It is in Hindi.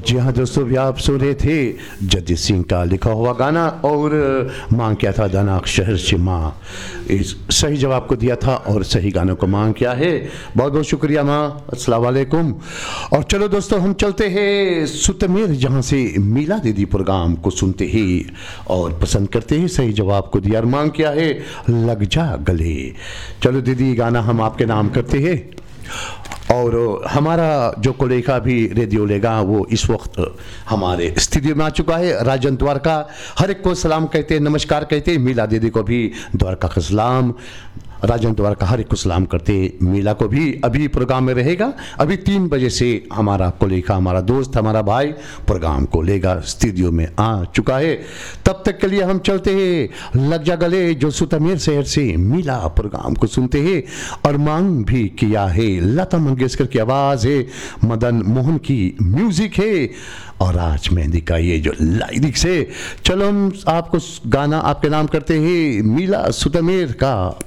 जी हाँ दोस्तों, भी आप सुन रहे थे जगजीत सिंह का लिखा हुआ गाना और मांग किया था दानाक शहर से माँ। इस सही जवाब को दिया था और सही गानों को मांग किया है। बहुत बहुत शुक्रिया माँ, अस्सलाम वालेकुम। और चलो दोस्तों, हम चलते हैं सुतमेर, जहाँ से मीला दीदी प्रोग्राम को सुनते ही और पसंद करते हैं। सही जवाब को दिया और मांग किया है लग जा गले। चलो दीदी, गाना हम आपके नाम करते हैं। और हमारा जो कोलेखा भी रेडियो लेगा वो इस वक्त हमारे स्टूडियो में आ चुका है। राजन द्वारका हर एक को सलाम कहते हैं, नमस्कार कहते हैं। मीला दीदी को भी द्वारका का सलाम। राजन द्वारका हर एक को सलाम करते। मीला को भी अभी प्रोग्राम में रहेगा। अभी 3 बजे से हमारा कोलेखा, हमारा दोस्त, हमारा भाई प्रोग्राम को लेगा, स्टूडियो में आ चुका है। तब तक के लिए हम चलते हैं लग जा गले, जो सुतमेर शहर से मीला प्रोग्राम को सुनते हैं। और मांग भी किया है लता मंगेशकर की आवाज़ है, मदन मोहन की म्यूजिक है और राज मेहंदी का ये जो लिरिक्स है। चलो हम आपको गाना आपके नाम करते हैं मीला सुतमेर का।